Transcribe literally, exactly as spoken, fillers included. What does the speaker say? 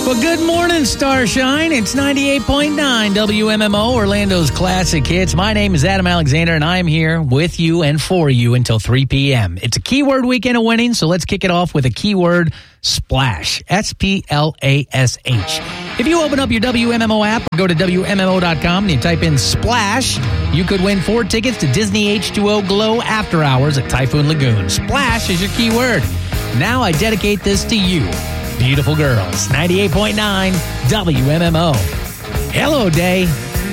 Well, good morning, Starshine. It's ninety-eight point nine W M M O, Orlando's classic hits. My name is Adam Alexander, and I'm here with you and for you until three p.m. It's a keyword weekend of winning, so let's kick it off with a keyword, splash. S P L A S H. If you open up your W M M O app or go to W M M O dot com and you type in splash, you could win four tickets to Disney H two O Glow After Hours at Typhoon Lagoon. Splash is your keyword. Now I dedicate this to you, beautiful girls. ninety-eight point nine W M M O. Hello, Day.